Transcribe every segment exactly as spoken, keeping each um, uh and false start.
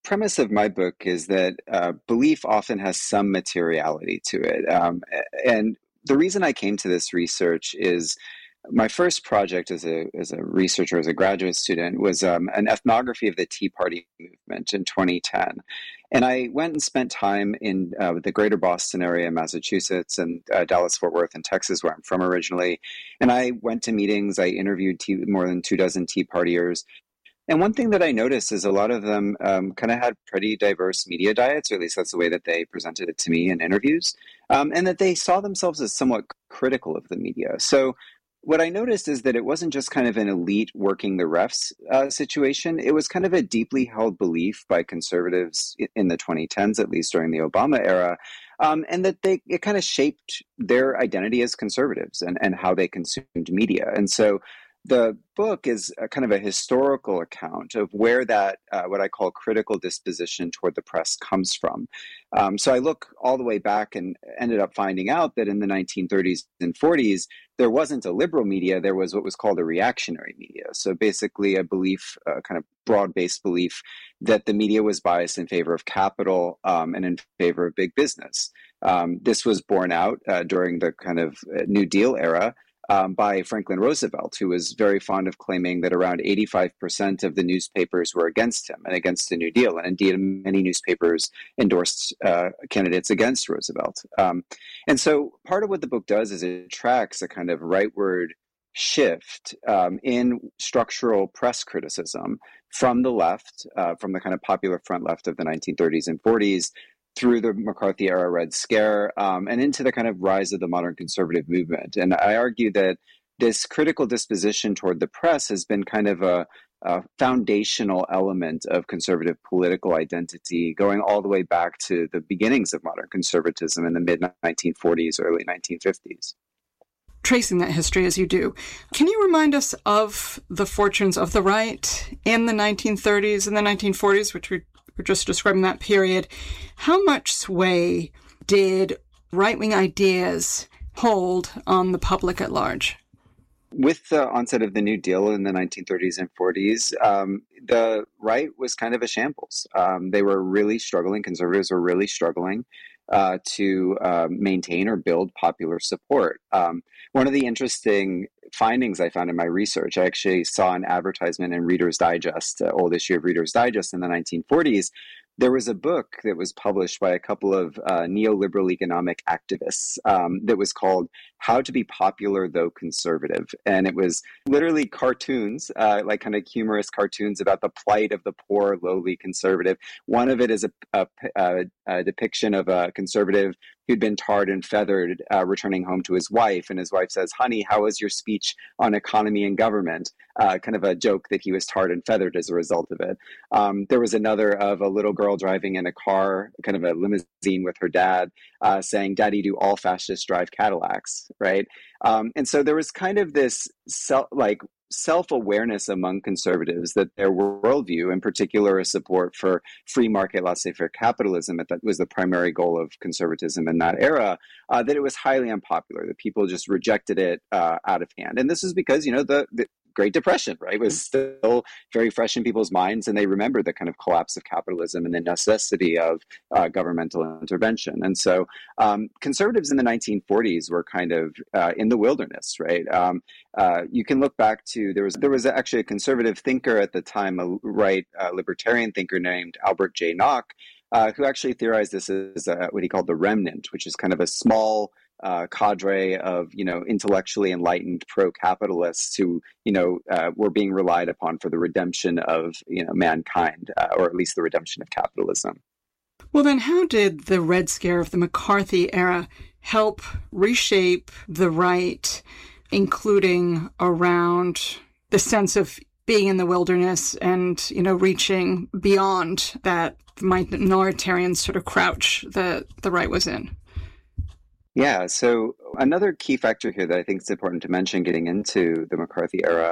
premise of my book is that uh, belief often has some materiality to it. Um, and the reason I came to this research is my first project as a as a researcher, as a graduate student, was um, an ethnography of the Tea Party movement in twenty ten. And I went and spent time in uh, the greater Boston area, Massachusetts, and uh, Dallas-Fort Worth in Texas, where I'm from originally. And I went to meetings, I interviewed tea, more than two dozen Tea Partiers. And one thing that I noticed is a lot of them um, kind of had pretty diverse media diets, or at least that's the way that they presented it to me in interviews, um, and that they saw themselves as somewhat critical of the media. So what I noticed is that it wasn't just kind of an elite working the refs uh, situation. It was kind of a deeply held belief by conservatives in the twenty tens, at least during the Obama era, um, and that they it kind of shaped their identity as conservatives and, and how they consumed media. And so the book is a kind of a historical account of where that, uh, what I call critical disposition toward the press comes from. Um, so I look all the way back and ended up finding out that in the nineteen thirties and forties, there wasn't a liberal media, there was what was called a reactionary media. So basically a belief, a kind of broad-based belief that the media was biased in favor of capital um, and in favor of big business. Um, this was borne out uh, during the kind of New Deal era, Um, by Franklin Roosevelt, who was very fond of claiming that around eighty-five percent of the newspapers were against him and against the New Deal. And indeed, many newspapers endorsed uh, candidates against Roosevelt. Um, and so part of what the book does is it tracks a kind of rightward shift um, in structural press criticism from the left, uh, from the kind of popular front left of the nineteen thirties and forties, through the McCarthy era Red Scare, um, and into the kind of rise of the modern conservative movement. And I argue that this critical disposition toward the press has been kind of a, a foundational element of conservative political identity, going all the way back to the beginnings of modern conservatism in the mid nineteen forties, early nineteen fifties. Tracing that history as you do, can you remind us of the fortunes of the right in the nineteen thirties and the nineteen forties, which we we're just describing that period? How much sway did right-wing ideas hold on the public at large? With the onset of the New Deal in the nineteen thirties and forties, um, the right was kind of a shambles. Um, they were really struggling, conservatives were really struggling uh, to uh, maintain or build popular support. Um, one of the interesting findings I found in my research, I actually saw an advertisement in Reader's Digest, uh, old issue of Reader's Digest in the nineteen forties. There was a book that was published by a couple of uh, neoliberal economic activists um, that was called How to Be Popular Though Conservative. And it was literally cartoons, uh, like kind of humorous cartoons about the plight of the poor, lowly conservative. One of it is a, a, a, a depiction of a conservative who'd been tarred and feathered, uh, returning home to his wife. And his wife says, "Honey, how was your speech on economy and government?" Uh, kind of a joke that he was tarred and feathered as a result of it. Um, there was another of a little girl driving in a car, kind of a limousine with her dad, uh, saying, "Daddy, do all fascists drive Cadillacs?" Right? Um, and so there was kind of this self, like self-awareness among conservatives that their worldview, in particular a support for free market laissez-faire capitalism, that was the primary goal of conservatism in that era, uh, that it was highly unpopular, that people just rejected it uh, out of hand. And this is because, you know, the, the Great Depression, right, was still very fresh in people's minds, and they remember the kind of collapse of capitalism and the necessity of uh, governmental intervention. And so um, conservatives in the nineteen forties were kind of uh, in the wilderness, right? Um, uh, you can look back to, there was there was actually a conservative thinker at the time, a right uh, libertarian thinker named Albert J. Nock, uh, who actually theorized this as uh, what he called the remnant, which is kind of a small Uh, cadre of, you know, intellectually enlightened pro-capitalists who, you know, uh, were being relied upon for the redemption of, you know, mankind, uh, or at least the redemption of capitalism. Well, then how did the Red Scare of the McCarthy era help reshape the right, including around the sense of being in the wilderness and, you know, reaching beyond that minoritarian sort of crouch that the right was in? Yeah, so another key factor here that I think is important to mention getting into the McCarthy era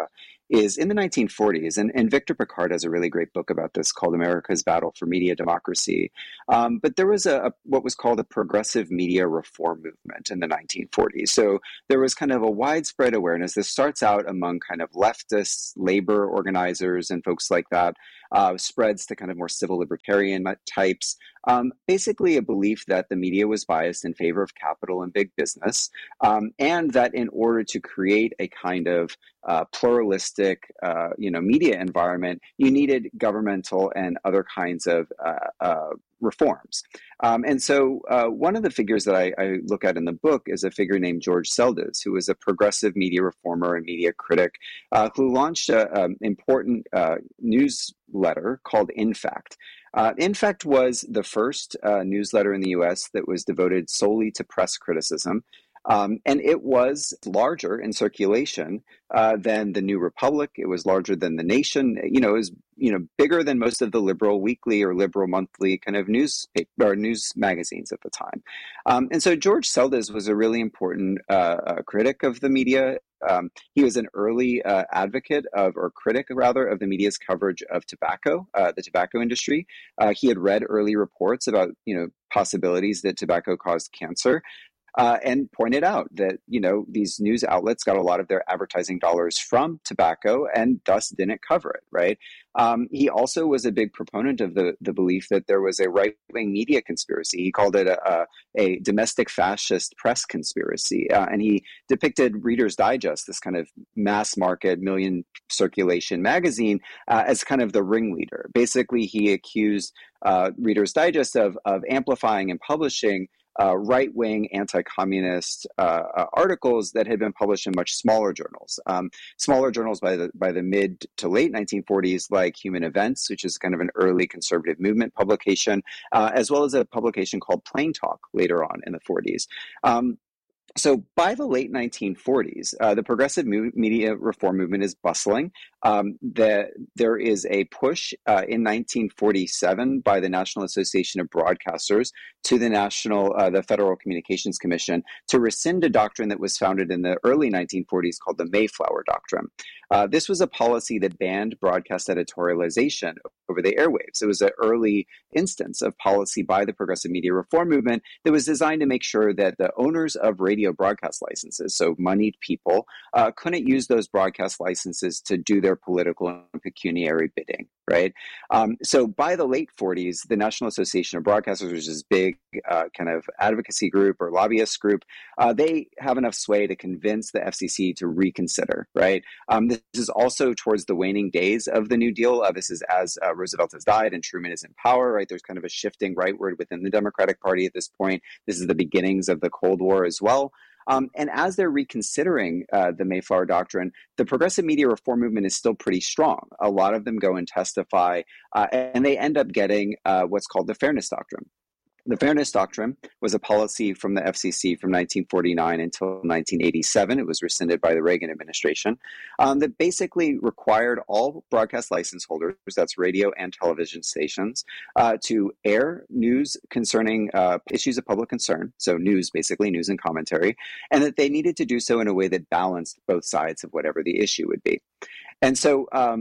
is in the nineteen forties, and, and Victor Pickard has a really great book about this called America's Battle for Media Democracy. Um, but there was a, a what was called a progressive media reform movement in the nineteen forties. So there was kind of a widespread awareness. This starts out among kind of leftists, labor organizers, and folks like that, uh, spreads to kind of more civil libertarian types. Um, basically, a belief that the media was biased in favor of capital and big business, um, and that in order to create a kind of uh, pluralistic, uh, you know, media environment, you needed governmental and other kinds of uh, uh, reforms. Um, and so, uh, one of the figures that I, I look at in the book is a figure named George Seldes, who was a progressive media reformer and media critic, uh, who launched an important uh, newsletter called In Fact. Uh, In Fact was the first uh, newsletter in the U S that was devoted solely to press criticism. Um, and it was larger in circulation uh, than the New Republic. It was larger than The Nation. You know, it was you know bigger than most of the liberal weekly or liberal monthly kind of news or news magazines at the time. Um, and so George Seldes was a really important uh, uh, critic of the media. Um, he was an early uh, advocate of, or critic rather, of the media's coverage of tobacco, uh, the tobacco industry. Uh, he had read early reports about you know possibilities that tobacco caused cancer. Uh, and pointed out that, you know, these news outlets got a lot of their advertising dollars from tobacco and thus didn't cover it, right? Um, he also was a big proponent of the, the belief that there was a right-wing media conspiracy. He called it a, a, a domestic fascist press conspiracy. Uh, and he depicted Reader's Digest, this kind of mass market, million circulation magazine, uh, as kind of the ringleader. Basically, he accused uh, Reader's Digest of, of amplifying and publishing Uh, right-wing anti-communist uh, uh, articles that had been published in much smaller journals. Um, smaller journals by the by the mid to late nineteen forties, like Human Events, which is kind of an early conservative movement publication, uh, as well as a publication called Plain Talk later on in the forties. Um, So by the late nineteen forties, uh, the progressive mu- media reform movement is bustling. Um, the, there is a push uh, in nineteen forty-seven by the National Association of Broadcasters to the National, uh, the Federal Communications Commission to rescind a doctrine that was founded in the early nineteen forties called the Mayflower Doctrine. Uh, this was a policy that banned broadcast editorialization over the airwaves. It was an early instance of policy by the progressive media reform movement that was designed to make sure that the owners of radio broadcast licenses, so moneyed people, uh, couldn't use those broadcast licenses to do their political and pecuniary bidding, right? Um, so by the late forties, the National Association of Broadcasters, which is this big uh, kind of advocacy group or lobbyist group, uh, they have enough sway to convince the F C C to reconsider, right? Um, this is also towards the waning days of the New Deal. Uh, this is as uh, Roosevelt has died and Truman is in power, right? There's kind of a shifting rightward within the Democratic Party at this point. This is the beginnings of the Cold War as well. Um, and as they're reconsidering uh, the Mayflower Doctrine, the progressive media reform movement is still pretty strong. A lot of them go and testify, uh, and they end up getting uh, what's called the Fairness Doctrine. The Fairness Doctrine was a policy from the F C C from nineteen forty-nine until nineteen eighty-seven. It was rescinded by the Reagan administration, um, that basically required all broadcast license holders, that's radio and television stations, uh, to air news concerning uh, issues of public concern, so news, basically news and commentary, and that they needed to do so in a way that balanced both sides of whatever the issue would be. And so um,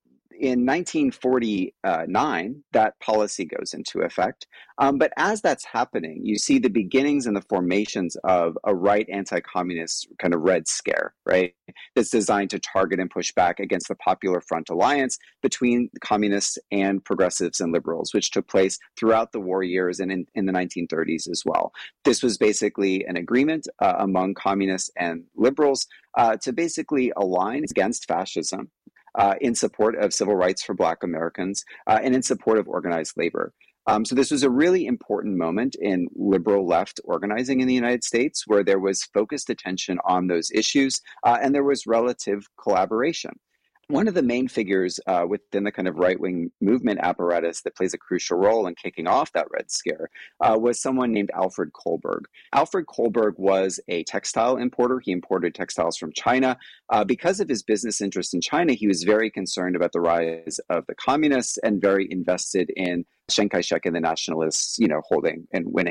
in nineteen forty-nine, that policy goes into effect. Um, but as that's happening, you see the beginnings and the formations of a right anti-communist kind of Red Scare, right? That's designed to target and push back against the Popular Front alliance between communists and progressives and liberals, which took place throughout the war years and in, in the nineteen thirties as well. This was basically an agreement uh, among communists and liberals uh, to basically align against fascism, Uh, in support of civil rights for Black Americans, uh, and in support of organized labor. Um, so this was a really important moment in liberal left organizing in the United States, where there was focused attention on those issues, uh, and there was relative collaboration. One of the main figures uh, within the kind of right-wing movement apparatus that plays a crucial role in kicking off that Red Scare uh, was someone named Alfred Kohlberg. Alfred Kohlberg was a textile importer. He imported textiles from China. Uh, because of his business interest in China, he was very concerned about the rise of the communists and very invested in Chiang Kai-shek and the nationalists, you know, holding and winning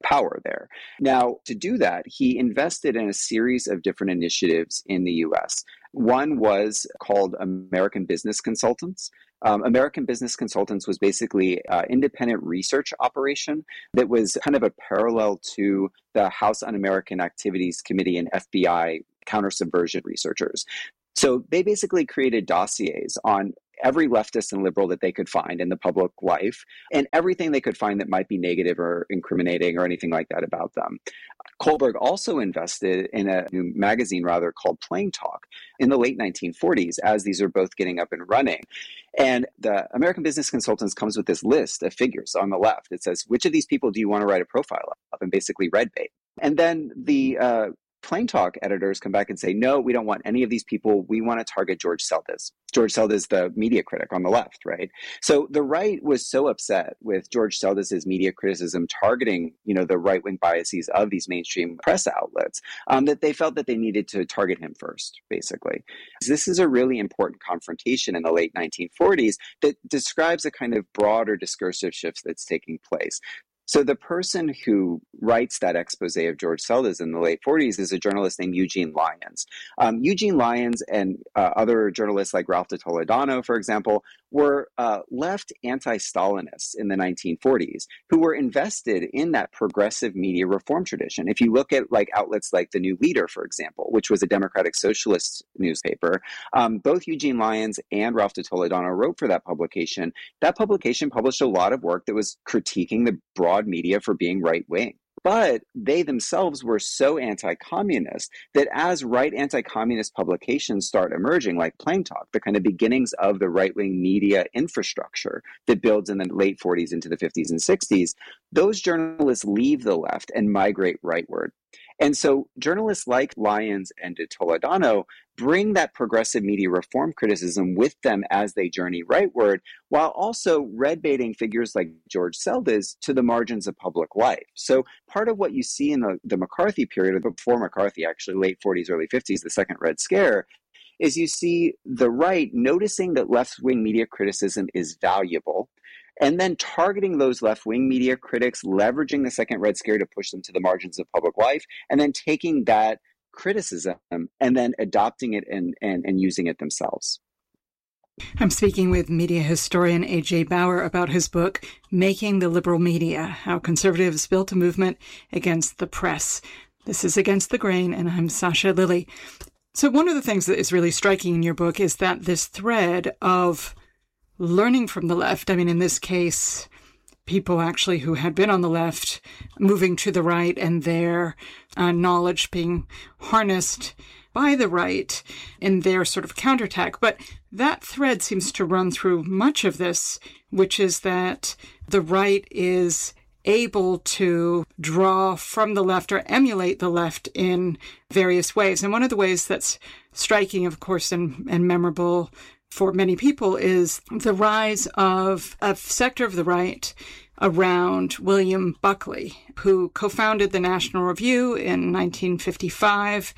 power there. Now, to do that, he invested in a series of different initiatives in the U S. One was called American Business Consultants. Um, American Business Consultants was basically an independent research operation that was kind of a parallel to the House Un-American Activities Committee and F B I counter-subversion researchers. So they basically created dossiers on every leftist and liberal that they could find in the public life and everything they could find that might be negative or incriminating or anything like that about them. Kohlberg also invested in a new magazine, rather, called Plain Talk in the late nineteen forties, as these are both getting up and running. And the American Business Consultants comes with this list of figures on the left. It says, which of these people do you want to write a profile of? And basically red bait. And then the uh, Plain Talk editors come back and say, no, we don't want any of these people. We want to target George Seldes. George Seldes, the media critic on the left, right? So the right was so upset with George Seldes' media criticism targeting, you know, the right-wing biases of these mainstream press outlets um, that they felt that they needed to target him first, basically. This is a really important confrontation in the late nineteen forties that describes a kind of broader discursive shift that's taking place. So the person who writes that expose of George Seldes in the late forties is a journalist named Eugene Lyons. Um, Eugene Lyons and uh, other journalists like Ralph de Toledano, for example, were uh, left anti-Stalinists in the nineteen forties who were invested in that progressive media reform tradition. If you look at like outlets like The New Leader, for example, which was a democratic socialist newspaper, um, both Eugene Lyons and Ralph de Toledano wrote for that publication. That publication published a lot of work that was critiquing the broad media for being right-wing. But they themselves were so anti-communist that as right anti-communist publications start emerging, like Plain Talk, the kind of beginnings of the right-wing media infrastructure that builds in the late forties into the fifties and sixties, those journalists leave the left and migrate rightward. And so journalists like Lyons and de Toledano bring that progressive media reform criticism with them as they journey rightward, while also red-baiting figures like George Seldes to the margins of public life. So part of what you see in the, the McCarthy period, or before McCarthy, actually late forties, early fifties, the second Red Scare, is you see the right noticing that left-wing media criticism is valuable, and then targeting those left-wing media critics, leveraging the second Red Scare to push them to the margins of public life, and then taking that criticism and then adopting it and, and, and using it themselves. I'm speaking with media historian A J Bauer about his book, Making the Liberal Media, How Conservatives Built a Movement Against the Press. This is Against the Grain, and I'm Sasha Lilley. So one of the things that is really striking in your book is that this thread of learning from the left, I mean, in this case, people actually who had been on the left moving to the right and their uh, knowledge being harnessed by the right in their sort of counterattack. But that thread seems to run through much of this, which is that the right is able to draw from the left or emulate the left in various ways. And one of the ways that's striking, of course, and, and memorable for many people is the rise of a sector of the right around William Buckley, who co-founded the National Review in nineteen fifty-five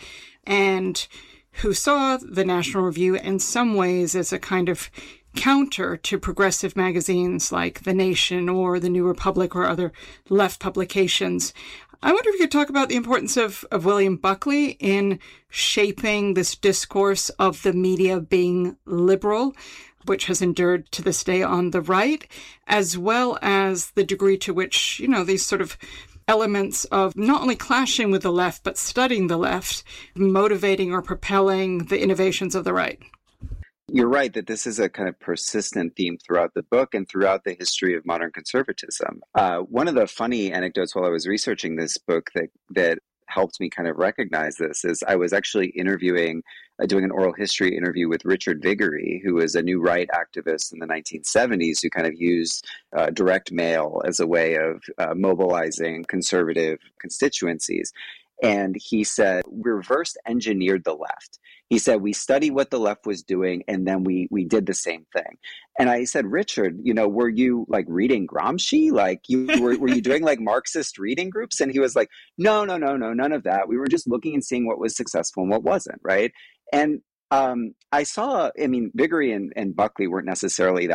and who saw the National Review in some ways as a kind of counter to progressive magazines like The Nation or The New Republic or other left publications. I wonder if you could talk about the importance of, of William Buckley in shaping this discourse of the media being liberal, which has endured to this day on the right, as well as the degree to which, you know, these sort of elements of not only clashing with the left, but studying the left, motivating or propelling the innovations of the right. You're right that this is a kind of persistent theme throughout the book and throughout the history of modern conservatism. Uh, one of the funny anecdotes while I was researching this book that that helped me kind of recognize this is I was actually interviewing, uh, doing an oral history interview with Richard Viguerie, who was a new right activist in the nineteen seventies who kind of used uh, direct mail as a way of uh, mobilizing conservative constituencies. And he said, we reverse engineered the left. He said, we studied what the left was doing, and then we we did the same thing. And I said, Richard, you know, were you like reading Gramsci? Like you were, were you doing like Marxist reading groups? And he was like, no, no, no, no, none of that. We were just looking and seeing what was successful and what wasn't, right? And um, I saw, I mean, Viguerie and, and Buckley weren't necessarily that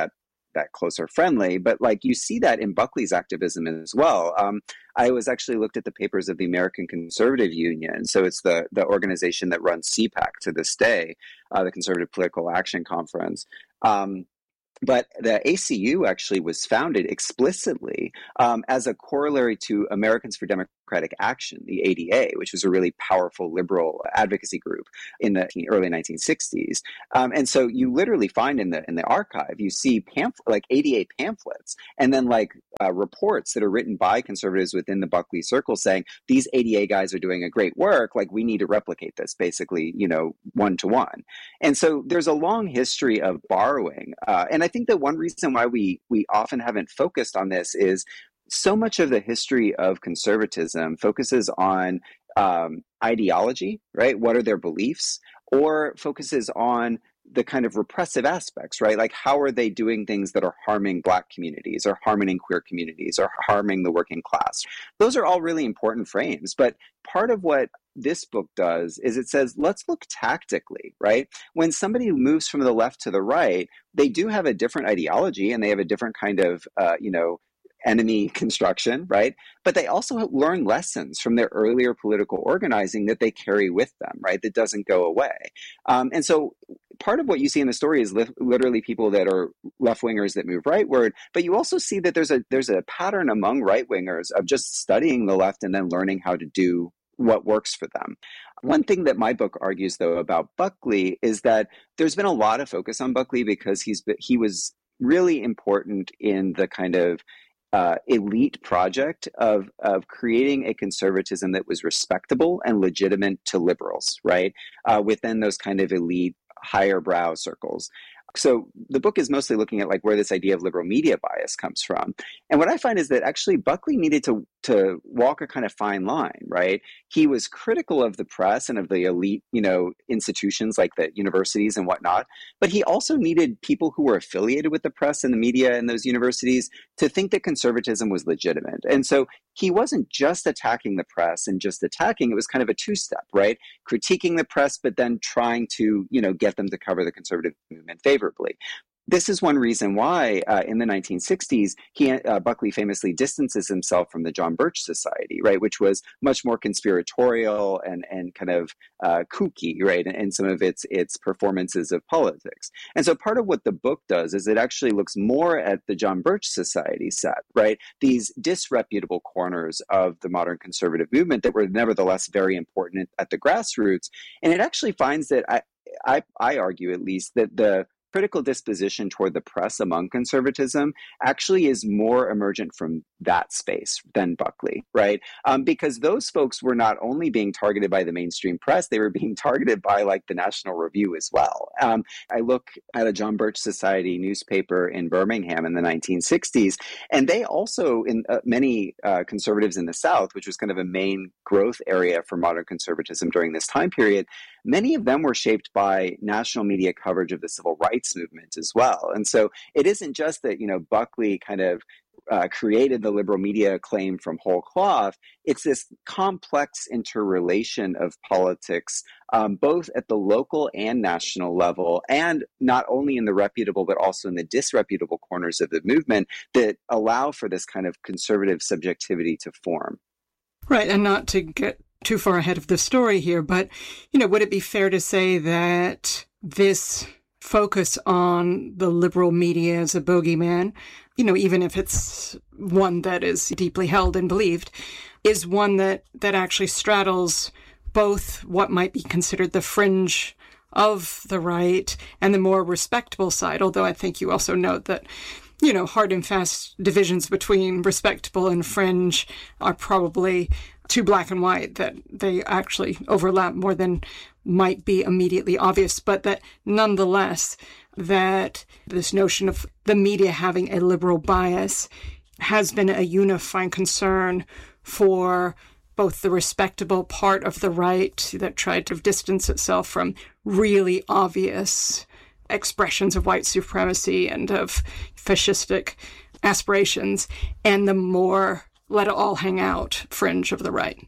that close or friendly, but like you see that in Buckley's activism as well. Um, I was actually looked at the papers of the American Conservative Union. So it's the, the organization that runs C PAC to this day, uh, the Conservative Political Action Conference. Um, But the A C U actually was founded explicitly um, as a corollary to Americans for Democratic Action, the A D A, which was a really powerful liberal advocacy group in the early nineteen sixties. Um, and so you literally find in the in the archive, you see pamphlet, like A D A pamphlets, and then like uh, reports that are written by conservatives within the Buckley circle saying these A D A guys are doing a great work. Like we need to replicate this, basically, you know, one to one. And so there's a long history of borrowing, uh, and I I think that one reason why we we often haven't focused on this is so much of the history of conservatism focuses on um, ideology, right? What are their beliefs? Or focuses on the kind of repressive aspects, right? Like how are they doing things that are harming Black communities or harming queer communities or harming the working class? Those are all really important frames. But part of what this book does is it says, let's look tactically, right? When somebody moves from the left to the right, they do have a different ideology and they have a different kind of, uh, you know, enemy construction, right? But they also learn lessons from their earlier political organizing that they carry with them, right? That doesn't go away. Um, and so part of what you see in the story is li- literally people that are left-wingers that move rightward, but you also see that there's a there's a pattern among right-wingers of just studying the left and then learning how to do what works for them. One thing that my book argues, though, about Buckley is that there's been a lot of focus on Buckley because he's he was really important in the kind of Uh, elite project of of creating a conservatism that was respectable and legitimate to liberals, right? Uh, within those kind of elite, higher brow circles. So the book is mostly looking at like where this idea of liberal media bias comes from. And what I find is that actually Buckley needed to to walk a kind of fine line, right? He was critical of the press and of the elite, you know, institutions like the universities and whatnot, but he also needed people who were affiliated with the press and the media and those universities to think that conservatism was legitimate. And so he wasn't just attacking the press and just attacking, it was kind of a two-step, right? Critiquing the press, but then trying to, you know, get them to cover the conservative movement favorably. This is one reason why uh, in the nineteen sixties, he, uh, Buckley famously distances himself from the John Birch Society, right, which was much more conspiratorial and, and kind of uh, kooky, right, in, in some of its, its performances of politics. And so part of what the book does is it actually looks more at the John Birch Society set, right, these disreputable corners of the modern conservative movement that were nevertheless very important at the grassroots. And it actually finds that, I, I, I argue at least, that the critical disposition toward the press among conservatism actually is more emergent from that space than Buckley, right? Um, because those folks were not only being targeted by the mainstream press, they were being targeted by like the National Review as well. Um, I look at a John Birch Society newspaper in Birmingham in the nineteen sixties, and they also, in uh, many uh, conservatives in the South, which was kind of a main growth area for modern conservatism during this time period, many of them were shaped by national media coverage of the civil rights movement as well. And so it isn't just that, you know, Buckley kind of uh, created the liberal media claim from whole cloth. It's this complex interrelation of politics, um, both at the local and national level, and not only in the reputable, but also in the disreputable corners of the movement that allow for this kind of conservative subjectivity to form. Right. And not to get too far ahead of the story here, but, you know, would it be fair to say that this focus on the liberal media as a bogeyman, you know, even if it's one that is deeply held and believed, is one that, that actually straddles both what might be considered the fringe of the right and the more respectable side, although I think you also note that, you know, hard and fast divisions between respectable and fringe are probably too black and white, that they actually overlap more than might be immediately obvious, but that nonetheless, that this notion of the media having a liberal bias has been a unifying concern for both the respectable part of the right that tried to distance itself from really obvious expressions of white supremacy and of fascistic aspirations, and the more let it all hang out fringe of the right.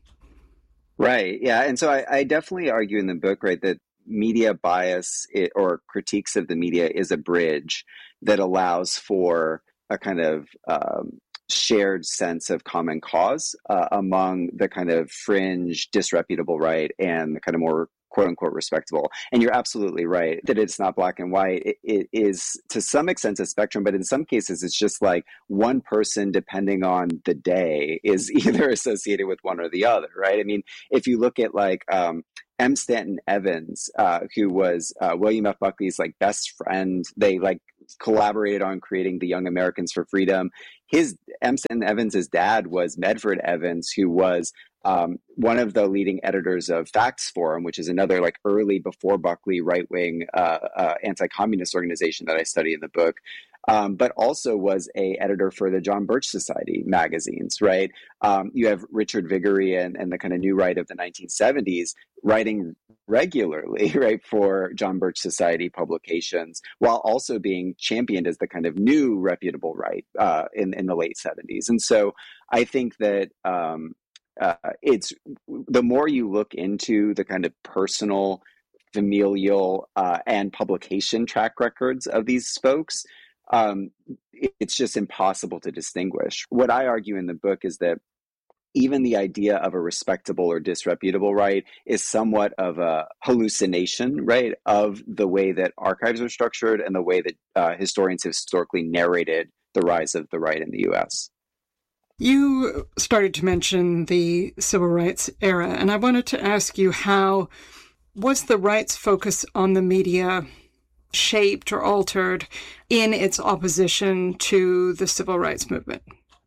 Right. Yeah. And so I, I definitely argue in the book, right, that media bias it, or critiques of the media is a bridge that allows for a kind of um, shared sense of common cause uh, among the kind of fringe, disreputable right and the kind of more quote unquote respectable. And you're absolutely right that it's not black and white. It, it is to some extent a spectrum, but in some cases it's just like one person, depending on the day, is either associated with one or the other, right? I mean, if you look at like um, M. Stanton Evans, uh, who was uh, William F. Buckley's like best friend, they like collaborated on creating the Young Americans for Freedom. His M. Stanton Evans' dad was Medford Evans, who was um, one of the leading editors of Facts Forum, which is another like early before Buckley right-wing uh, uh, anti-communist organization that I study in the book. Um, but also was a editor for the John Birch Society magazines, right? Um, you have Richard Viguerie and, and the kind of new right of the nineteen seventies writing regularly, right, for John Birch Society publications, while also being championed as the kind of new reputable right uh, in, in the late seventies. And so I think that um, uh, it's the more you look into the kind of personal, familial, uh, and publication track records of these folks, um, it's just impossible to distinguish. What I argue in the book is that even the idea of a respectable or disreputable right is somewhat of a hallucination, right, of the way that archives are structured and the way that uh, historians have historically narrated the rise of the right in the U S. You started to mention the civil rights era, and I wanted to ask you, how was the right's focus on the media shaped or altered in its opposition to the civil rights movement?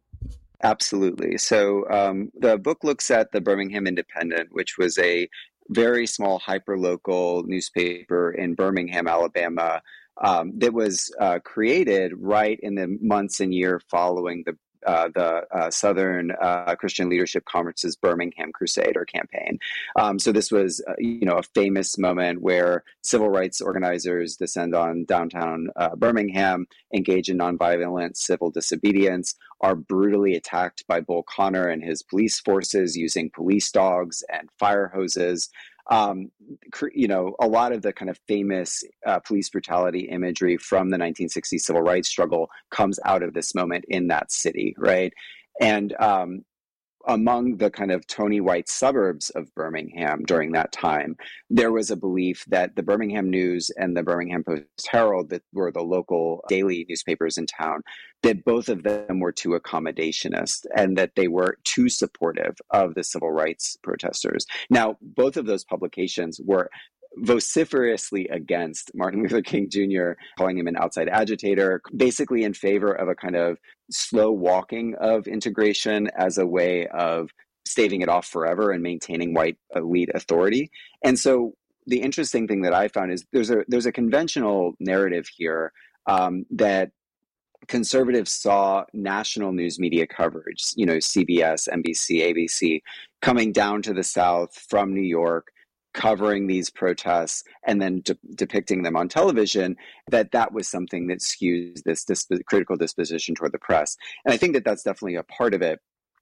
Absolutely. So um, the book looks at the Birmingham Independent, which was a very small hyperlocal newspaper in Birmingham, Alabama, um, that was uh, created right in the months and year following the Uh, the uh, Southern uh, Christian Leadership Conference's Birmingham Crusade or campaign. Um, so this was, uh, you know, a famous moment where civil rights organizers descend on downtown uh, Birmingham, engage in nonviolent civil disobedience, are brutally attacked by Bull Connor and his police forces using police dogs and fire hoses. Um, you know, a lot of the kind of famous uh, police brutality imagery from the nineteen sixties civil rights struggle comes out of this moment in that city, right? And um, among the kind of Tony White suburbs of Birmingham during that time, there was a belief that the Birmingham News and the Birmingham Post-Herald, that were the local daily newspapers in town, that both of them were too accommodationist and that they were too supportive of the civil rights protesters. Now, both of those publications were vociferously against Martin Luther King Junior, calling him an outside agitator, basically in favor of a kind of slow walking of integration as a way of staving it off forever and maintaining white elite authority. And so the interesting thing that I found is there's a there's a conventional narrative here um, that conservatives saw national news media coverage, you know, C B S, N B C, A B C, coming down to the South from New York, covering these protests and then de- depicting them on television, that that was something that skews this disp- critical disposition toward the press. And I think that that's definitely a part of it.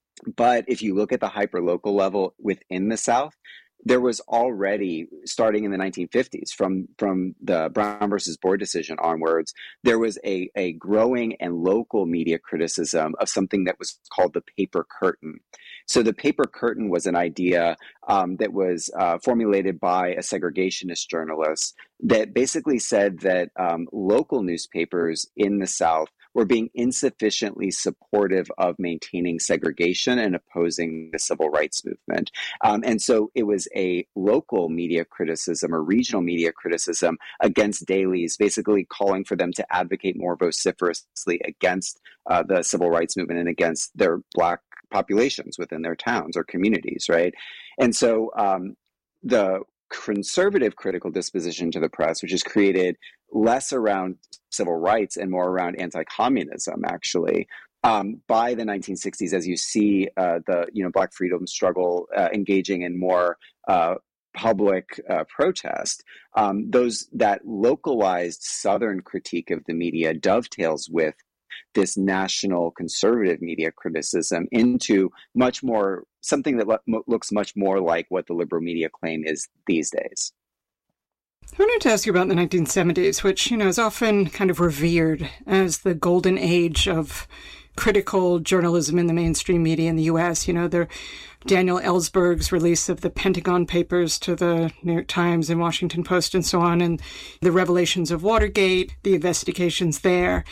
But if you look at the hyperlocal level within the South, there was already, starting in the nineteen fifties, from, from the Brown versus Board decision onwards, there was a, a growing and local media criticism of something that was called the paper curtain. So the paper curtain was an idea um, that was uh, formulated by a segregationist journalist that basically said that um, local newspapers in the South were being insufficiently supportive of maintaining segregation and opposing the civil rights movement. Um, and so it was a local media criticism or regional media criticism against dailies, basically calling for them to advocate more vociferously against uh, the civil rights movement and against their Black populations within their towns or communities, right? And so um, the conservative critical disposition to the press, which is created less around civil rights and more around anti-communism, actually, um, by the nineteen sixties, as you see uh, the you know Black freedom struggle uh, engaging in more uh, public uh, protest, um, those that localized Southern critique of the media dovetails with this national conservative media criticism into much more something that lo- looks much more like what the liberal media claim is these days. I wanted to ask you about the nineteen seventies, which, you know, is often kind of revered as the golden age of critical journalism in the mainstream media in the U S. You know, the Daniel Ellsberg's release of the Pentagon Papers to the New York Times and Washington Post and so on, and the revelations of Watergate, the investigations there.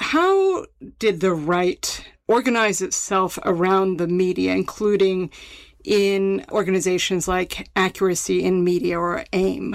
How did the right organize itself around the media, including in organizations like Accuracy in Media, or AIM?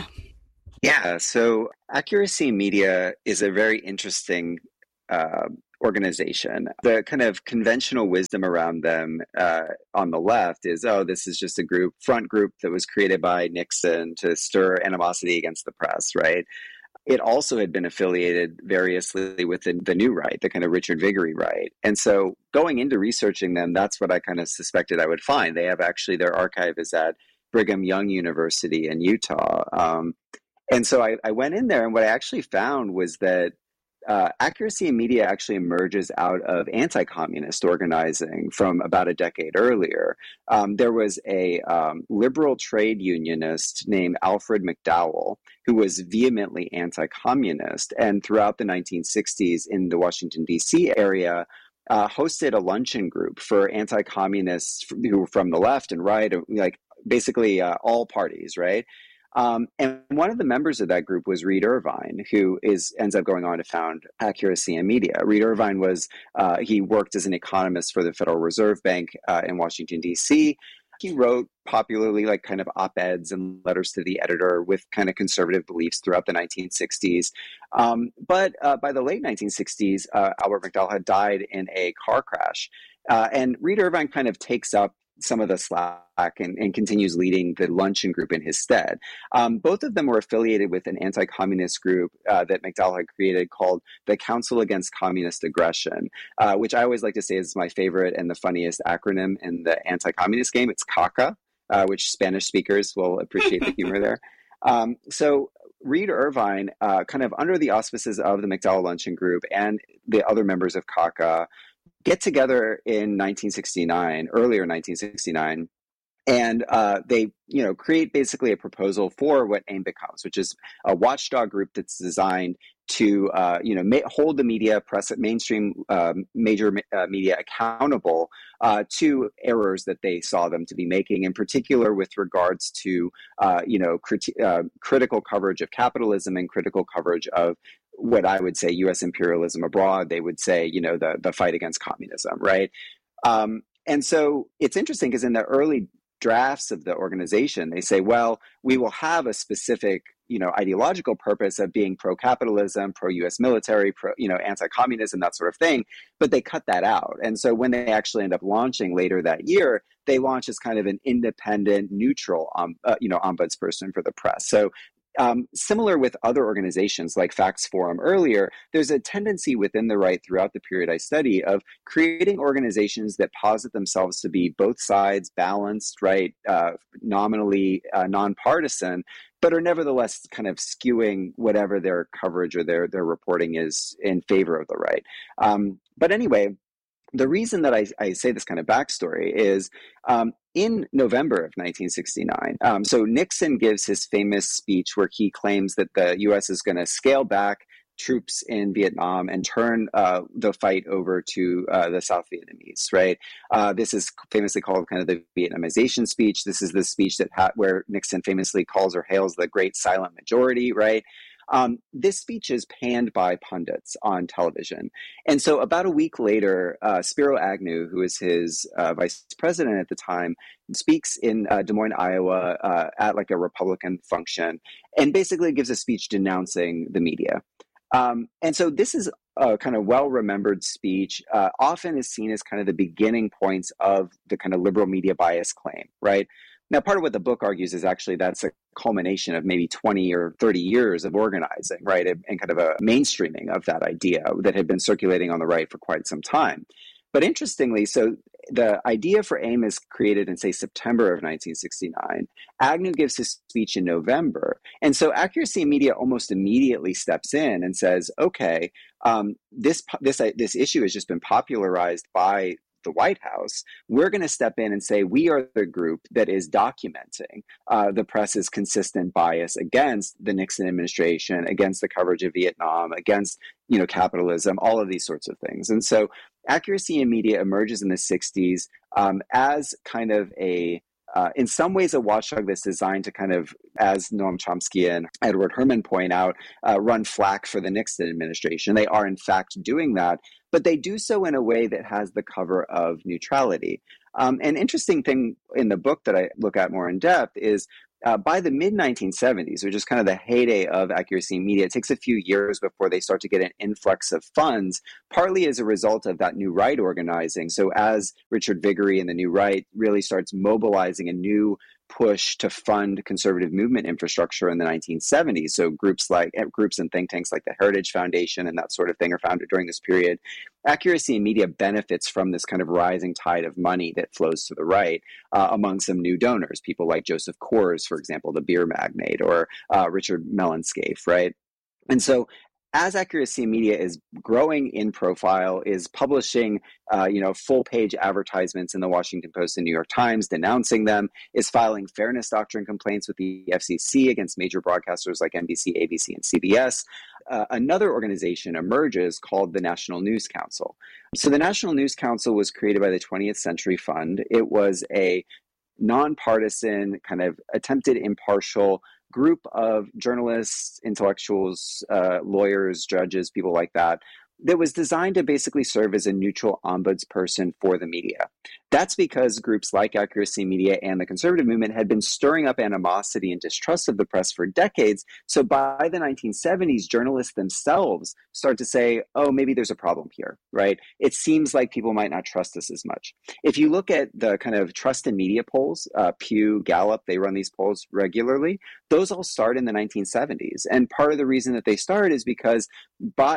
Yeah, so Accuracy Media is a very interesting uh, organization. The kind of conventional wisdom around them uh, on the left is, oh, this is just a group, front group that was created by Nixon to stir animosity against the press, right? It also had been affiliated variously with the, the new right, the kind of Richard Viguerie right. And so going into researching them, that's what I kind of suspected I would find. They have actually, their archive is at Brigham Young University in Utah. Um, and so I, I went in there, and what I actually found was that uh, Accuracy in Media actually emerges out of anti-communist organizing from about a decade earlier. Um, there was a um, liberal trade unionist named Alfred McDowell who was vehemently anti-communist, and throughout the nineteen sixties in the Washington, D C area, uh, hosted a luncheon group for anti-communists who were from the left and right, like basically uh, all parties, right? Um, and one of the members of that group was Reed Irvine, who is ends up going on to found Accuracy in Media. Reed Irvine was, uh, he worked as an economist for the Federal Reserve Bank uh, in Washington, D C. He wrote popularly like kind of op-eds and letters to the editor with kind of conservative beliefs throughout the nineteen sixties. Um, but uh, by the late nineteen sixties, uh, Albert McDowell had died in a car crash. Uh, and Reed Irvine kind of takes up some of the slack and, and continues leading the luncheon group in his stead. Um, both of them were affiliated with an anti-communist group uh, that McDowell had created called the Council Against Communist Aggression, uh, which I always like to say is my favorite and the funniest acronym in the anti-communist game. It's CACA, uh, which Spanish speakers will appreciate the humor there. Um, so Reed Irvine, uh, kind of under the auspices of the McDowell Luncheon Group and the other members of CACA, get together in nineteen sixty-nine, earlier nineteen sixty-nine, and uh, they, you know, create basically a proposal for what AIM becomes, which is a watchdog group that's designed to, uh, you know, ma- hold the media, press, mainstream um, major uh, media accountable uh, to errors that they saw them to be making, in particular with regards to, uh, you know, crit- uh, critical coverage of capitalism and critical coverage of what I would say U S imperialism abroad. They would say, you know, the, the fight against communism, right? Um, and so it's interesting because in the early drafts of the organization, they say, well, we will have a specific, you know, ideological purpose of being pro-capitalism, pro-U S military, pro, you know, anti-communism, that sort of thing, but they cut that out. And so when they actually end up launching later that year, they launch as kind of an independent, neutral, um, uh, you know, ombudsperson for the press. So Um, similar with other organizations like Facts Forum earlier, there's a tendency within the right throughout the period I study of creating organizations that posit themselves to be both sides, balanced, right, uh, nominally uh, nonpartisan, but are nevertheless kind of skewing whatever their coverage or their, their reporting is in favor of the right. Um, but anyway, the reason that I, I say this kind of backstory is um, in November of nineteen sixty-nine, um, so Nixon gives his famous speech where he claims that the U S is going to scale back troops in Vietnam and turn uh, the fight over to uh, the South Vietnamese, right? Uh, this is famously called kind of the Vietnamization speech. This is the speech that ha- where Nixon famously calls or hails the great silent majority, right? Um, this speech is panned by pundits on television. And so about a week later, uh, Spiro Agnew, who is his uh, vice president at the time, speaks in uh, Des Moines, Iowa, uh, at like a Republican function, and basically gives a speech denouncing the media. Um, and so this is a kind of well-remembered speech, uh, often is seen as kind of the beginning points of the kind of liberal media bias claim, right? Now, part of what the book argues is actually that's a culmination of maybe twenty or thirty years of organizing, right, and kind of a mainstreaming of that idea that had been circulating on the right for quite some time. But interestingly, so the idea for AIM is created in, say, September of nineteen sixty-nine. Agnew gives his speech in November. And so Accuracy in Media almost immediately steps in and says, okay, um, this, this, this issue has just been popularized by the White House, we're going to step in and say, we are the group that is documenting uh, the press's consistent bias against the Nixon administration, against the coverage of Vietnam, against, you know, capitalism, all of these sorts of things. And so Accuracy in Media emerges in the sixties um, as kind of a Uh, in some ways, a watchdog that's designed to kind of, as Noam Chomsky and Edward Herman point out, uh, run flack for the Nixon administration. They are, in fact, doing that, but they do so in a way that has the cover of neutrality. Um, an interesting thing in the book that I look at more in depth is uh, by the mid nineteen seventies, which is kind of the heyday of Accuracy in Media, it takes a few years before they start to get an influx of funds, partly as a result of that New Right organizing. So as Richard Viguerie and the New Right really starts mobilizing a new push to fund conservative movement infrastructure in the nineteen seventies. So groups like groups and think tanks like the Heritage Foundation and that sort of thing are founded during this period. Accuracy in Media benefits from this kind of rising tide of money that flows to the right uh, among some new donors, people like Joseph Coors, for example, the beer magnate, or uh, Richard Mellonscaife, right? And so as Accuracy in Media is growing in profile, is publishing, uh, you know, full-page advertisements in the Washington Post and New York Times denouncing them, is filing fairness doctrine complaints with the F C C against major broadcasters like N B C, A B C, and C B S, uh, another organization emerges called the National News Council. So the National News Council was created by the twentieth Century Fund. It was a nonpartisan, kind of attempted impartial group of journalists, intellectuals, uh, lawyers, judges, people like that, that was designed to basically serve as a neutral ombudsperson for the media. That's because groups like Accuracy Media and the conservative movement had been stirring up animosity and distrust of the press for decades. So by the nineteen seventies, journalists themselves start to say, oh, maybe there's a problem here, right? It seems like people might not trust us as much. If you look at the kind of trust in media polls, uh, Pew, Gallup, they run these polls regularly. Those all start in the nineteen seventies. And part of the reason that they start is because, by,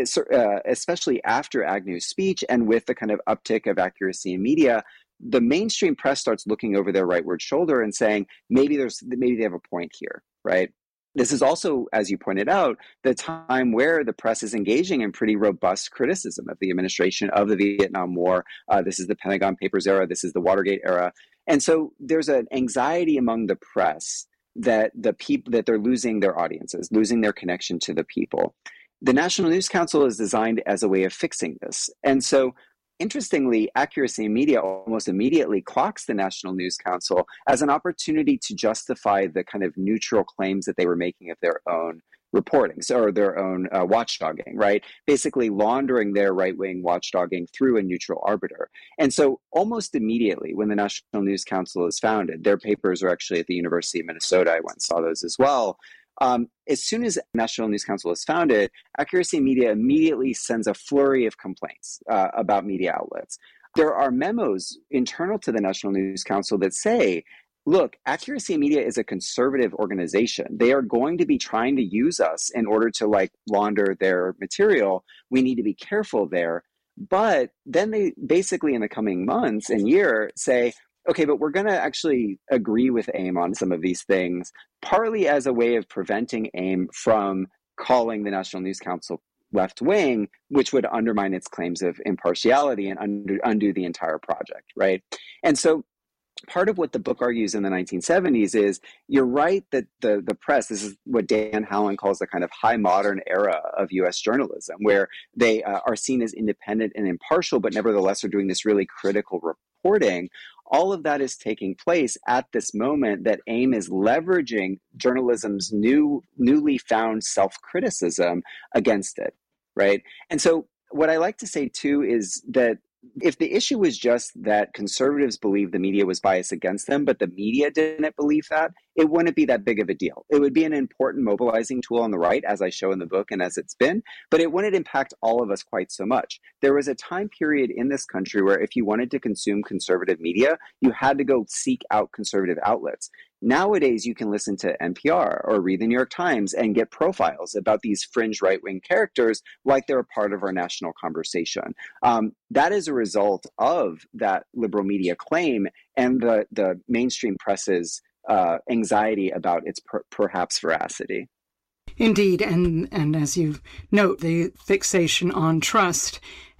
uh, especially after Agnew's speech and with the kind of uptick of Accuracy in Media, the mainstream press starts looking over their rightward shoulder and saying, maybe there's maybe they have a point here, right? This is also, as you pointed out, the time where the press is engaging in pretty robust criticism of the administration, of the Vietnam War. Uh, this is the Pentagon Papers era. This is the Watergate era. And so there's an anxiety among the press that the people that they're losing their audiences, losing their connection to the people. The National News Council is designed as a way of fixing this. And so interestingly, Accuracy in Media almost immediately clocks the National News Council as an opportunity to justify the kind of neutral claims that they were making of their own reporting, so, or their own uh, watchdogging, right? Basically laundering their right-wing watchdogging through a neutral arbiter. And so almost immediately when the National News Council is founded, their papers are actually at the University of Minnesota. I went and saw those as well. Um, as soon as National News Council is founded, Accuracy Media immediately sends a flurry of complaints uh, about media outlets. There are memos internal to the National News Council that say, look, Accuracy Media is a conservative organization. They are going to be trying to use us in order to like launder their material. We need to be careful there. But then they basically in the coming months and year say, okay, but we're going to actually agree with AIM on some of these things, partly as a way of preventing AIM from calling the National News Council left wing, which would undermine its claims of impartiality and undo, undo the entire project, right? And so part of what the book argues in the nineteen seventies is you're right that the, the press, this is what Dan Howland calls the kind of high modern era of U S journalism, where they uh, are seen as independent and impartial, but nevertheless are doing this really critical reporting. All of that is taking place at this moment that AIM is leveraging journalism's new, newly found self-criticism against it, right? And so what I like to say too is that if the issue was just that conservatives believed the media was biased against them, but the media didn't believe that, it wouldn't be that big of a deal. It would be an important mobilizing tool on the right, as I show in the book and as it's been, but it wouldn't impact all of us quite so much. There was a time period in this country where if you wanted to consume conservative media, you had to go seek out conservative outlets. Nowadays, you can listen to N P R or read the New York Times and get profiles about these fringe right-wing characters like they're a part of our national conversation. Um, that is a result of that liberal media claim and the, the mainstream press's uh, anxiety about its per- perhaps veracity. Indeed, and, and as you note, the fixation on trust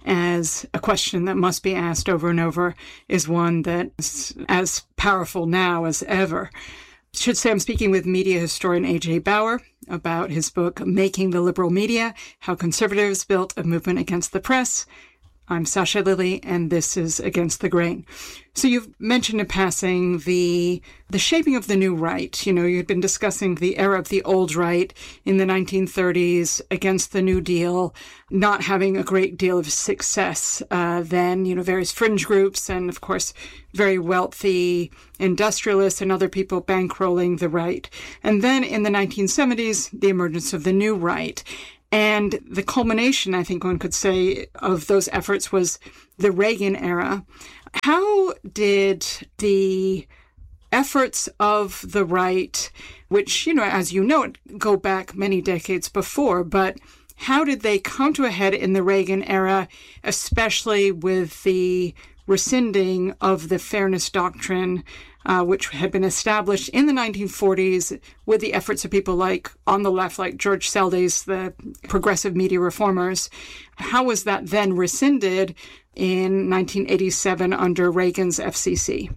as a question that must be asked over and over is one that's as powerful now as ever. I should say I'm speaking with media historian A J Bauer about his book, Making the Liberal Media, How Conservatives Built a Movement Against the Press. I'm Sasha Lilley, and this is Against the Grain. So you've mentioned in passing the the shaping of the new right. You know, you had been discussing the era of the old right in the nineteen thirties against the New Deal, not having a great deal of success. Uh, then, you know, various fringe groups and, of course, very wealthy industrialists and other people bankrolling the right. And then in the nineteen seventies, the emergence of the new right. And the culmination, I think one could say, of those efforts was the Reagan era. How did the efforts of the right, which, you know, as you know, go back many decades before, but how did they come to a head in the Reagan era, especially with the rescinding of the fairness doctrine, uh, which had been established in the nineteen forties with the efforts of people like on the left, like George Seldes, the progressive media reformers? How was that then rescinded in nineteen eighty-seven under Reagan's F C C?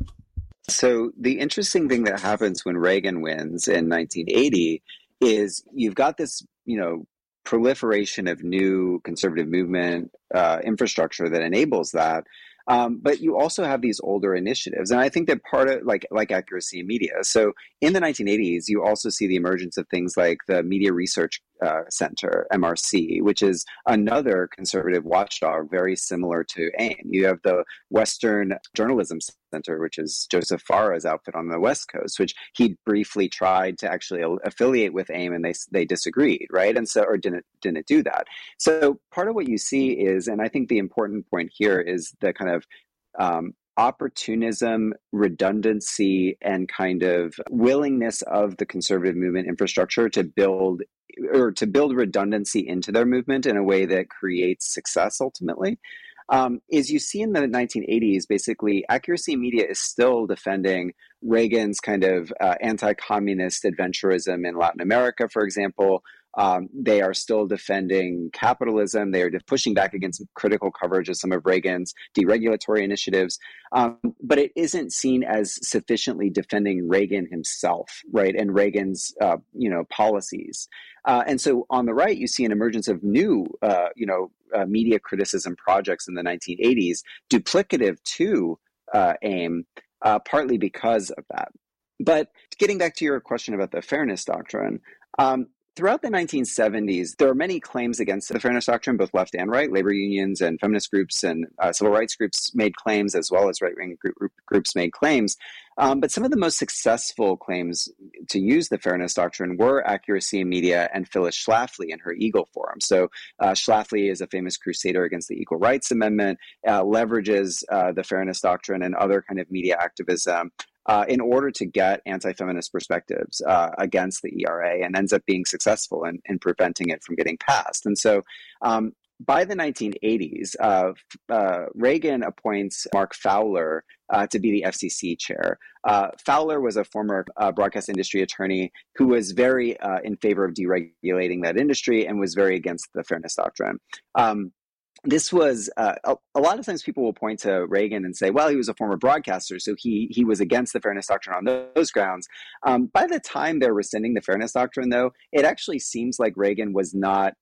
So the interesting thing that happens when Reagan wins in nineteen eighty is you've got this, you know, proliferation of new conservative movement uh, infrastructure that enables that. Um, but you also have these older initiatives. And I think that part of like like accuracy in media. So in the nineteen eighties, you also see the emergence of things like the Media Research uh, Center, M R C, which is another conservative watchdog, very similar to AIM. You have the Western Journalism Center, which is Joseph Farah's outfit on the West Coast, which he briefly tried to actually affiliate with AIM, and they they disagreed, right? And so, or didn't didn't do that. So part of what you see is, and I think the important point here is the kind of um, opportunism, redundancy, and kind of willingness of the conservative movement infrastructure to build or to build redundancy into their movement in a way that creates success ultimately. Um, is you see in the nineteen eighties, basically, accuracy media is still defending Reagan's kind of uh, anti-communist adventurism in Latin America, for example. Um, they are still defending capitalism. They are pushing back against critical coverage of some of Reagan's deregulatory initiatives. Um, but it isn't seen as sufficiently defending Reagan himself, right, and Reagan's, uh, you know, policies. Uh, and so on the right, you see an emergence of new, uh, you know, uh, media criticism projects in the nineteen eighties, duplicative to uh, AIM, uh, partly because of that. But getting back to your question about the fairness doctrine, um, throughout the nineteen seventies, there are many claims against the fairness doctrine, both left and right. Labor unions and feminist groups and uh, civil rights groups made claims, as well as right-wing group, groups made claims. Um, but some of the most successful claims to use the fairness doctrine were Accuracy in Media and Phyllis Schlafly in her Eagle Forum. So uh, Schlafly is a famous crusader against the Equal Rights Amendment, uh, leverages uh, the fairness doctrine and other kind of media activism Uh, in order to get anti-feminist perspectives uh, against the E R A, and ends up being successful in, in preventing it from getting passed. And so um, by the nineteen eighties, uh, uh, Reagan appoints Mark Fowler uh, to be the F C C chair. Uh, Fowler was a former uh, broadcast industry attorney who was very uh, in favor of deregulating that industry and was very against the fairness doctrine. Um, This was uh, a, a lot of times people will point to Reagan and say, well, he was a former broadcaster, so he he was against the fairness doctrine on those grounds. Um, by the time they're rescinding the fairness doctrine, though, it actually seems like Reagan was not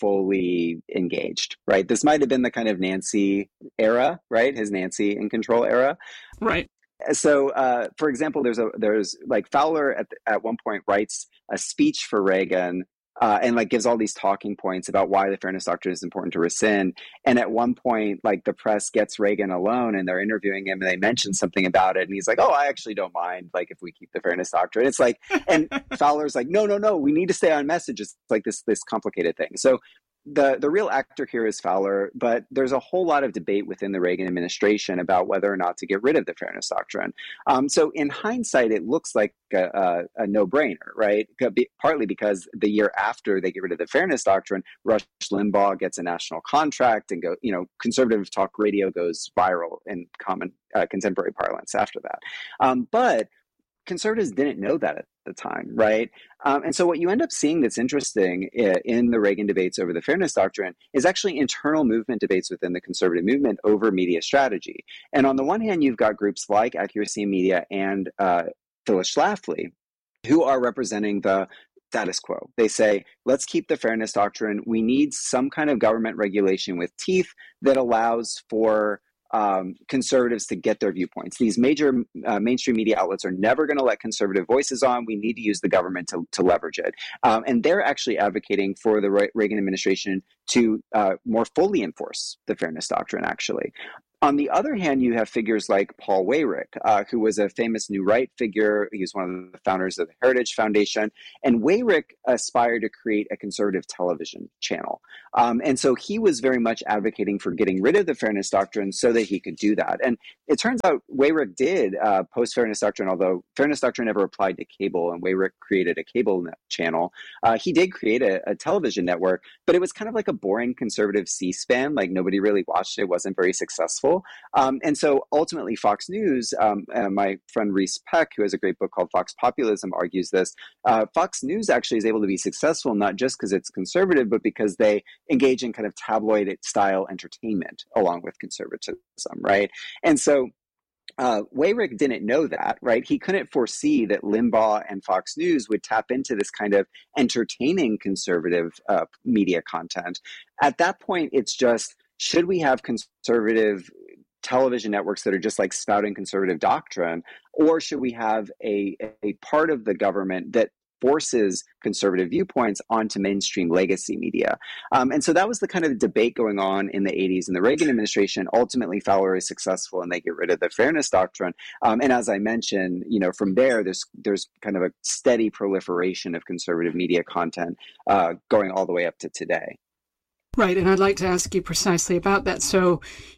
fully engaged, right? This might have been the kind of Nancy era, right? His Nancy in control era. Right. So, uh, for example, there's a there's like Fowler at the, at one point writes a speech for Reagan uh, and like gives all these talking points about why the fairness doctrine is important to rescind. And at one point, like the press gets Reagan alone and they're interviewing him and they mention something about it. And he's like, oh, I actually don't mind, like, if we keep the fairness doctrine. It's like, and Fowler's like, no, no, no, we need to stay on message. It's like this, this complicated thing. So the, the real actor here is Fowler, but there's a whole lot of debate within the Reagan administration about whether or not to get rid of the fairness doctrine. Um, so in hindsight, it looks like a, a, a no-brainer, right? Partly because the year after they get rid of the fairness doctrine, Rush Limbaugh gets a national contract and go, you know, conservative talk radio goes viral in common uh, contemporary parlance after that. Um, but conservatives didn't know that at the time, right? Um, and so what you end up seeing that's interesting in the Reagan debates over the Fairness Doctrine is actually internal movement debates within the conservative movement over media strategy. And on the one hand, you've got groups like Accuracy Media and uh, Phyllis Schlafly, who are representing the status quo. They say, let's keep the Fairness Doctrine. We need some kind of government regulation with teeth that allows for um, conservatives to get their viewpoints. These major uh, mainstream media outlets are never going to let conservative voices on. We need to use the government to, to leverage it. Um, and they're actually advocating for the Reagan administration to uh, more fully enforce the Fairness Doctrine, actually. On the other hand, you have figures like Paul Weyrich, uh, who was a famous New Right figure. He was one of the founders of the Heritage Foundation. And Weyrich aspired to create a conservative television channel. Um, and so he was very much advocating for getting rid of the Fairness Doctrine so that he could do that. And it turns out Weyrich did uh, post-Fairness Doctrine, although Fairness Doctrine never applied to cable, and Weyrich created a cable channel. Uh, he did create a, a television network, but it was kind of like a boring conservative C-SPAN. Like nobody really watched it. It wasn't very successful. Um, and so ultimately Fox News, um, uh, my friend Reese Peck, who has a great book called Fox Populism, argues this. Uh, Fox News actually is able to be successful not just because it's conservative, but because they engage in kind of tabloid style entertainment along with conservatism, right? And so Uh, Weyrich didn't know that, right? He couldn't foresee that Limbaugh and Fox News would tap into this kind of entertaining conservative uh, media content. At that point, it's just, should we have conservative television networks that are just like spouting conservative doctrine, or should we have a, a part of the government that forces conservative viewpoints onto mainstream legacy media? Um, and so that was the kind of debate going on in the eighties. In the Reagan administration, ultimately Fowler is successful and they get rid of the Fairness Doctrine. Um, and as I mentioned, you know, from there, there's there's kind of a steady proliferation of conservative media content uh, going all the way up to today. Right, and I'd like to ask you precisely about that. So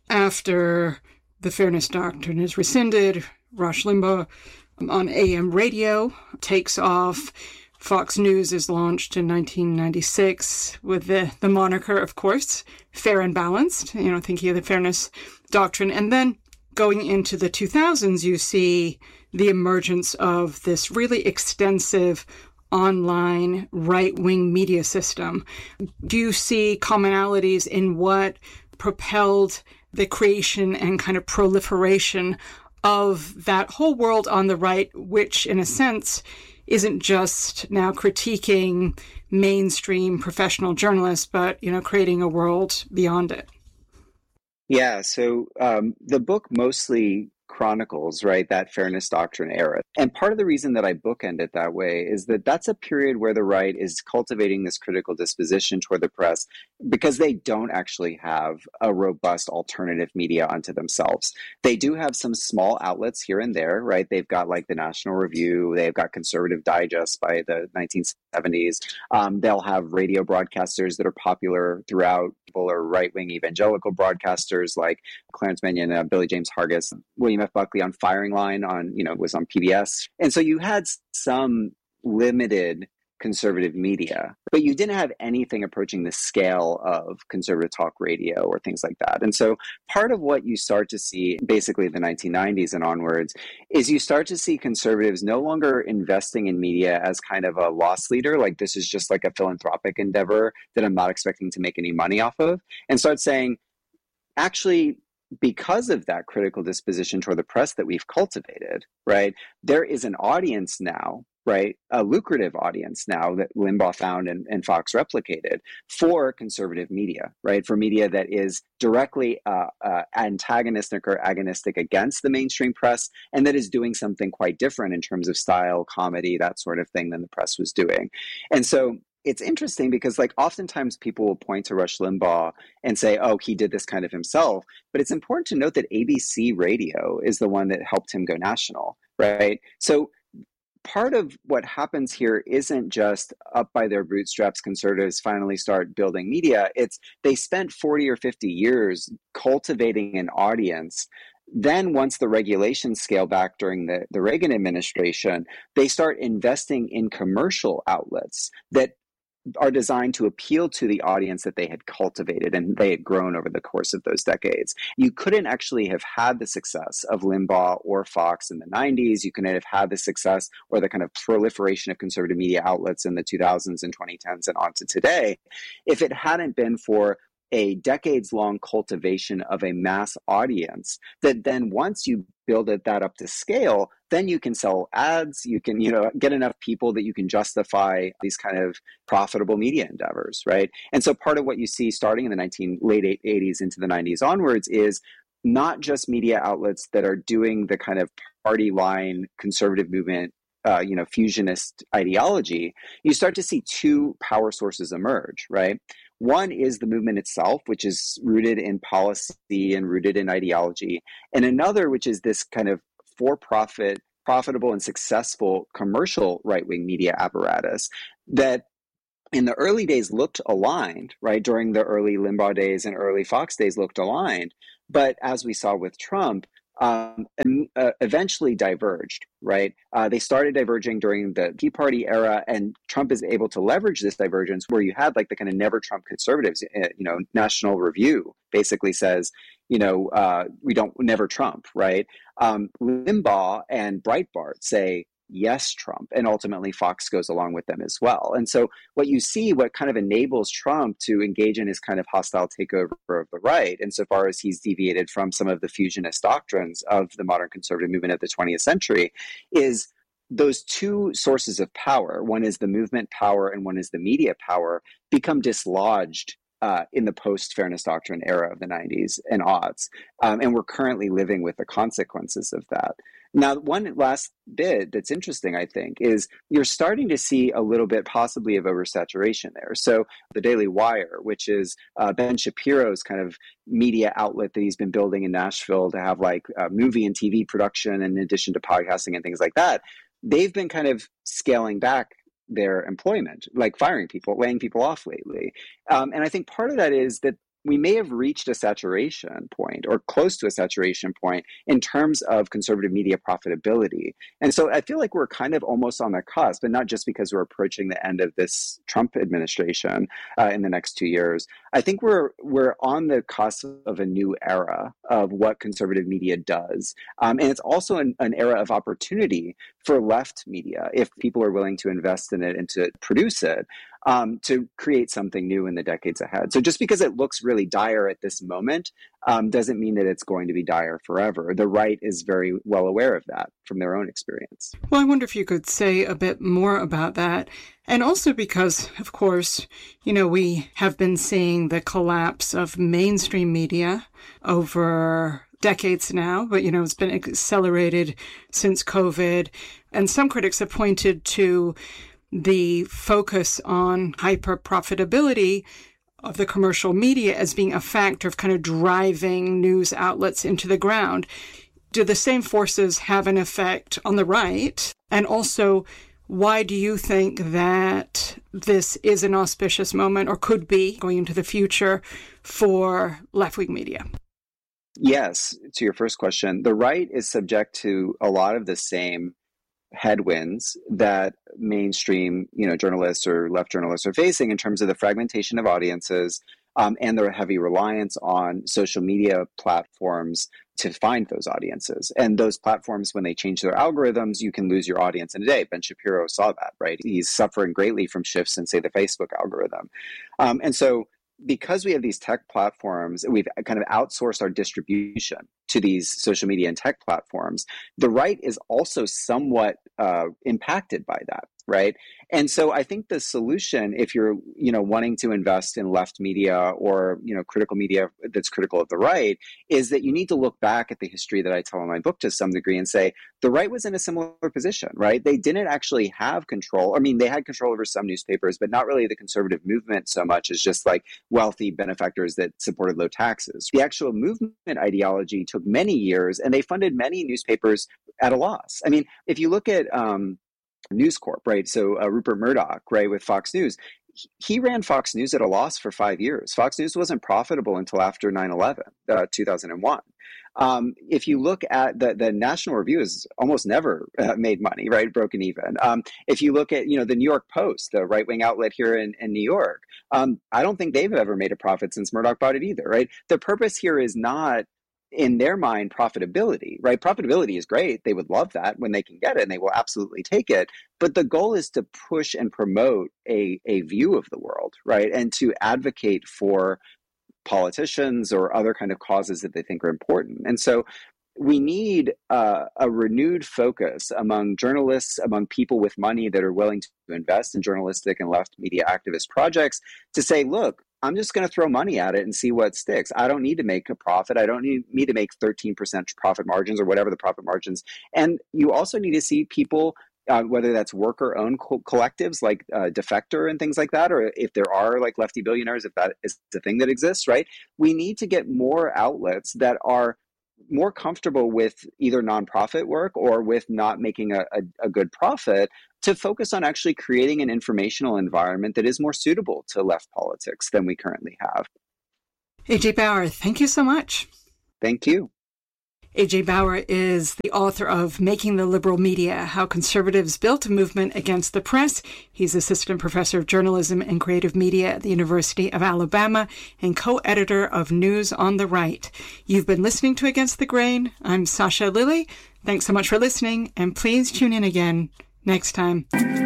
after the Fairness Doctrine is rescinded, Rush Limbaugh on A M radio takes off. Fox News is launched in nineteen ninety-six with the, the moniker, of course, Fair and Balanced, you know, thinking of the Fairness Doctrine. And then going into the two thousands, you see the emergence of this really extensive online right-wing media system. Do you see commonalities in what propelled the creation and kind of proliferation of that whole world on the right, which in a sense isn't just now critiquing mainstream professional journalists, but, you know, creating a world beyond it? Yeah, so um, the book mostly chronicles, right, that Fairness Doctrine era. And part of the reason that I bookend it that way is that that's a period where the right is cultivating this critical disposition toward the press because they don't actually have a robust alternative media unto themselves. They do have some small outlets here and there, right? They've got like the National Review, they've got Conservative Digest by the nineteen seventies. Um, they'll have radio broadcasters that are popular throughout. People are right-wing evangelical broadcasters like Clarence Mannion, uh, Billy James Hargis, William F. Buckley on Firing Line on, you know, was on P B S. And so you had some limited conservative media, but you didn't have anything approaching the scale of conservative talk radio or things like that. And so part of what you start to see basically the nineteen nineties and onwards is you start to see conservatives no longer investing in media as kind of a loss leader, like this is just like a philanthropic endeavor that I'm not expecting to make any money off of, and start saying, actually, because of that critical disposition toward the press that we've cultivated, right, there is an audience now, right, a lucrative audience now that Limbaugh found and, and Fox replicated for conservative media, right, for media that is directly uh, uh, antagonistic or agonistic against the mainstream press, and that is doing something quite different in terms of style, comedy, that sort of thing than the press was doing. And so it's interesting because, like, oftentimes people will point to Rush Limbaugh and say, oh, he did this kind of himself. But it's important to note that A B C Radio is the one that helped him go national, right? So part of what happens here isn't just up by their bootstraps, conservatives finally start building media. It's they spent forty or fifty years cultivating an audience. Then once the regulations scale back during the, the Reagan administration, they start investing in commercial outlets that are designed to appeal to the audience that they had cultivated and they had grown over the course of those decades. You couldn't actually have had the success of Limbaugh or Fox in the nineties. You couldn't have had the success or the kind of proliferation of conservative media outlets in the two thousands and twenty tens and on to today if it hadn't been for a decades-long cultivation of a mass audience that then once you build it, that up to scale, then you can sell ads, you can, you know, get enough people that you can justify these kind of profitable media endeavors, right? And so part of what you see starting in the nineteen late eighties into the nineties onwards is not just media outlets that are doing the kind of party line conservative movement, uh, you know, fusionist ideology. You start to see two power sources emerge, right? One is the movement itself, which is rooted in policy and rooted in ideology. And another, which is this kind of for-profit, profitable and successful commercial right-wing media apparatus that in the early days looked aligned, right? During the early Limbaugh days and early Fox days looked aligned. But as we saw with Trump, um, uh, eventually diverged, right? Uh, they started diverging during the Tea Party era, and Trump is able to leverage this divergence where you had like the kind of never Trump conservatives, uh, you know, National Review basically says, you know, uh, we don't never Trump, right? Um, Limbaugh and Breitbart say, yes, Trump, and ultimately Fox goes along with them as well. And so what you see, what kind of enables Trump to engage in his kind of hostile takeover of the right, insofar as he's deviated from some of the fusionist doctrines of the modern conservative movement of the twentieth century, is those two sources of power, one is the movement power and one is the media power, become dislodged Uh, in the post-fairness doctrine era of the nineties and aughts. Um, and we're currently living with the consequences of that. Now, one last bit that's interesting, I think, is you're starting to see a little bit possibly of oversaturation there. So the Daily Wire, which is uh, Ben Shapiro's kind of media outlet that he's been building in Nashville to have like uh, movie and T V production in addition to podcasting and things like that, they've been kind of scaling back their employment, like firing people, laying people off lately. Um, and I think part of that is that we may have reached a saturation point or close to a saturation point in terms of conservative media profitability. And so I feel like we're kind of almost on the cusp, and not just because we're approaching the end of this Trump administration uh, in the next two years. I think we're we're on the cusp of a new era of what conservative media does. Um, and it's also an, an era of opportunity for left media, if people are willing to invest in it and to produce it. Um, to create something new in the decades ahead. So just because it looks really dire at this moment um, doesn't mean that it's going to be dire forever. The right is very well aware of that from their own experience. Well, I wonder if you could say a bit more about that. And also because, of course, you know, we have been seeing the collapse of mainstream media over decades now, but, you know, it's been accelerated since COVID. And some critics have pointed to the focus on hyper profitability of the commercial media as being a factor of kind of driving news outlets into the ground. Do the same forces have an effect on the right? And also, why do you think that this is an auspicious moment, or could be going into the future, for left-wing media? Yes, to your first question, the right is subject to a lot of the same headwinds that mainstream, you know, journalists or left journalists are facing in terms of the fragmentation of audiences um, and their heavy reliance on social media platforms to find those audiences. And those platforms, when they change their algorithms, you can lose your audience in a day. Ben Shapiro saw that, right? He's suffering greatly from shifts in, say, the Facebook algorithm. Um, and so because we have these tech platforms, we've kind of outsourced our distribution to these social media and tech platforms. The right is also somewhat uh, impacted by that, right? And so I think the solution, if you're, you know, wanting to invest in left media or, you know, critical media that's critical of the right, is that you need to look back at the history that I tell in my book to some degree and say, the right was in a similar position, right? They didn't actually have control. I mean, they had control over some newspapers, but not really the conservative movement so much as just like wealthy benefactors that supported low taxes. The actual movement ideology took many years, and they funded many newspapers at a loss. I mean, if you look at um, News Corp, right? So uh, Rupert Murdoch, right, with Fox News, he ran Fox News at a loss for five years. Fox News wasn't profitable until after nine eleven, uh, two thousand one. Um, if you look at the, the National Review has almost never uh, made money, right? Broken even. Um, if you look at, you know, the New York Post, the right-wing outlet here in, in New York, um, I don't think they've ever made a profit since Murdoch bought it either, right? The purpose here is not, in their mind, profitability, right? Profitability is great. They would love that when they can get it, and they will absolutely take it. But the goal is to push and promote a, a view of the world, right? And to advocate for politicians or other kind of causes that they think are important. And so we need uh, a renewed focus among journalists, among people with money that are willing to invest in journalistic and left media activist projects to say, look, I'm just going to throw money at it and see what sticks. I don't need to make a profit. I don't need, need to make thirteen percent profit margins or whatever the profit margins. And you also need to see people, uh, whether that's worker-owned co- collectives like uh, Defector and things like that, or if there are like lefty billionaires, if that is the thing that exists, right? We need to get more outlets that are more comfortable with either nonprofit work or with not making a, a, a good profit, to focus on actually creating an informational environment that is more suitable to left politics than we currently have. A J Bauer, thank you so much. Thank you. A J Bauer is the author of Making the Liberal Media, How Conservatives Built a Movement Against the Press. He's assistant professor of journalism and creative media at the University of Alabama and co-editor of News on the Right. You've been listening to Against the Grain. I'm Sasha Lilley. Thanks so much for listening, and please tune in again next time.